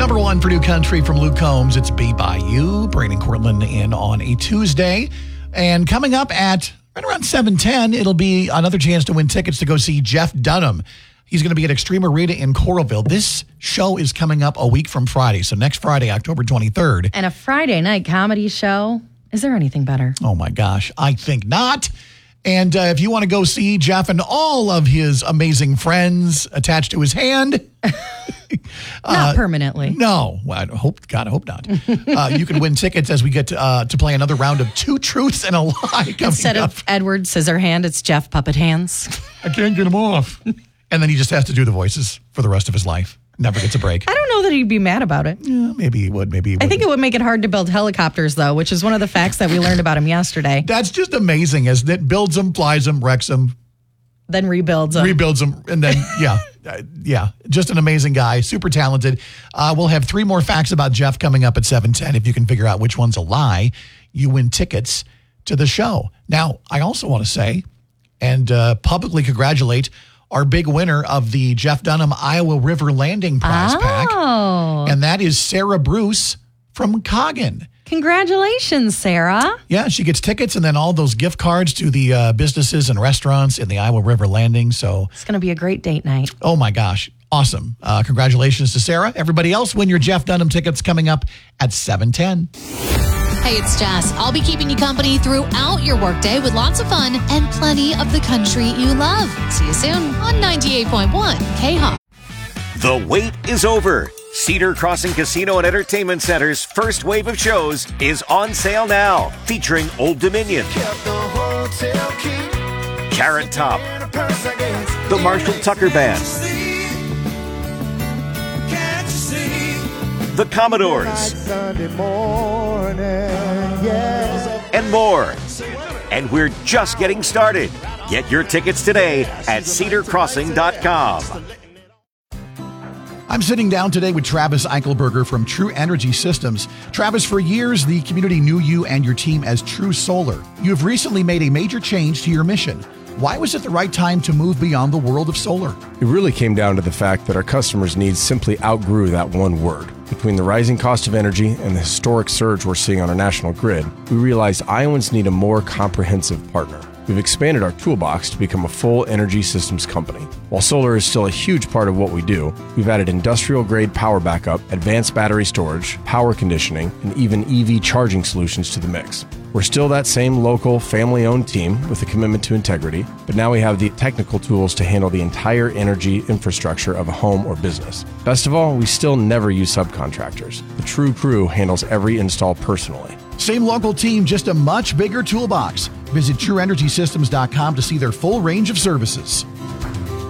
Number one for New Country from Luke Combs. It's Be By You, bringing Cortland in on a Tuesday. And coming up at right around 7:10, it'll be another chance to win tickets to go see Jeff Dunham. He's going to be at Extreme Arena in Coralville. This show is coming up a week from Friday, so next Friday, October 23rd. And a Friday night comedy show. Is there anything better? Oh, my gosh. I think not. And if you want to go see Jeff and all of his amazing friends attached to his hand. Not permanently. No. Well, I hope not. You can win tickets as we get to play another round of Two Truths and a Lie. Instead of Edward Scissorhand, it's Jeff Puppet Hands. I can't get him off. And then he just has to do the voices for the rest of his life. Never gets a break. I don't know that he'd be mad about it. Yeah, maybe he would. Maybe he would. I think it would make it hard to build helicopters, though, which is one of the facts that we learned about him yesterday. That's just amazing, isn't it? Builds them, flies them, wrecks them. Then rebuilds them. And then, yeah, just an amazing guy, super talented. We'll have 3 more facts about Jeff coming up at 7:10. If you can figure out which one's a lie, you win tickets to the show. Now, I also want to say and publicly congratulate our big winner of the Jeff Dunham Iowa River Landing Prize Pack. And that is Sarah Bruce from Coggin. Congratulations, Sarah. Yeah, she gets tickets and then all those gift cards to the businesses and restaurants in the Iowa River Landing. So it's going to be a great date night. Oh, my gosh. Awesome. Congratulations to Sarah. Everybody else, win your Jeff Dunham tickets coming up at 7:10. Hey, it's Jess. I'll be keeping you company throughout your workday with lots of fun and plenty of the country you love. See you soon on 98.1 K-Hawk. The wait is over. Cedar Crossing Casino and Entertainment Center's first wave of shows is on sale now, featuring Old Dominion, Carrot Top, the Marshall Tucker Band, the Commodores, and more. And we're just getting started. Get your tickets today at cedarcrossing.com. I'm sitting down today with Travis Eichelberger from True Energy Systems. Travis, for years, the community knew you and your team as True Solar. You have recently made a major change to your mission. Why was it the right time to move beyond the world of solar? It really came down to the fact that our customers' needs simply outgrew that one word. Between the rising cost of energy and the historic surge we're seeing on our national grid, we realized Iowans need a more comprehensive partner. We've expanded our toolbox to become a full energy systems company. While solar is still a huge part of what we do, we've added industrial-grade power backup, advanced battery storage, power conditioning, and even EV charging solutions to the mix. We're still that same local, family-owned team with a commitment to integrity, but now we have the technical tools to handle the entire energy infrastructure of a home or business. Best of all, we still never use subcontractors. The True Crew handles every install personally. Same local team, just a much bigger toolbox. Visit TrueEnergySystems.com to see their full range of services.